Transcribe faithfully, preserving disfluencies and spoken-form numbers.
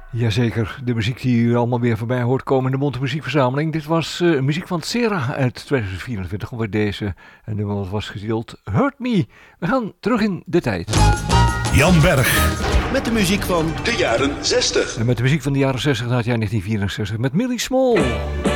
Jazeker, de muziek die u allemaal weer voorbij hoort komen in de Monte Muziekverzameling. Dit was uh, muziek van Sera uit tweeduizend vierentwintig, alweer deze. En de nummer was getiteld Hurt Me. We gaan terug in de tijd. Jan Berg. Met de muziek van de jaren zestig. En met de muziek van de jaren zestig uit het jaar negentien vierenzestig met Millie Small.